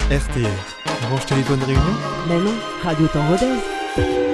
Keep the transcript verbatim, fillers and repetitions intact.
R T R. Branche téléphone réunion. Mais non, Radio Temps Rodez.